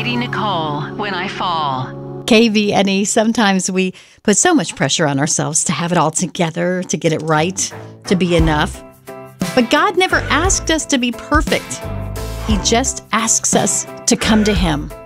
Katie Nicole, When I Fall. KVNE, sometimes we put so much pressure on ourselves to have it all together, to get it right, to be enough. But God never asked us to be perfect. He just asks us to come to Him.